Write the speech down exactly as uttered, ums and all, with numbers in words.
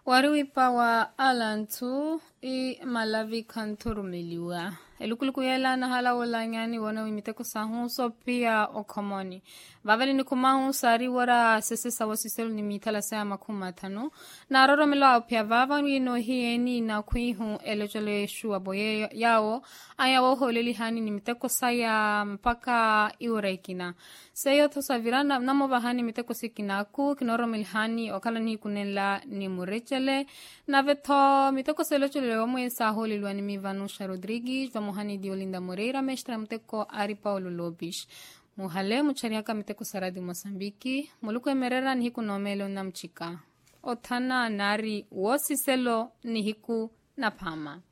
Wariwipa wa alantu i malavi kanturumiliwa. Elukuluku yela na hala walanyani wana wimiteko sahuso pia okomoni. Vaveli ni kumahu sari wara sese sawasiselu ni mitala sea makumatano. Na aroro milo pia vava wino hieni na kuihu elejole shua boye yao. Aya woho lelihani ni miteko saya mpaka iureikina. Seyo tosa virana namo bahani miteko sikinaku kinoro milhani okala ni kunela ni murechele. Na veto miteko selechole omo saho lilwa ni mivanusha Rodriguez Muhani Diolinda Moreira, mestra mteko Ari Paulo Lobis. Muhale, muchariaka mteko Saradi Mosambiki. Muluku emerera ni hiku nomelo na mchika. Otana nari wosiselo ni hiku na pama.